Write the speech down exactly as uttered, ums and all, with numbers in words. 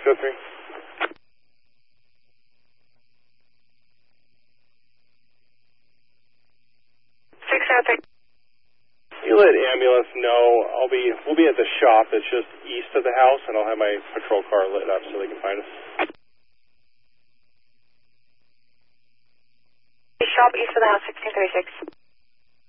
oh three. six oh three. You let ambulance know. I'll be, we'll be at the shop that's just east of the house, and I'll have my patrol car lit up so they can find us. Shop east of the house, sixteen thirty-six.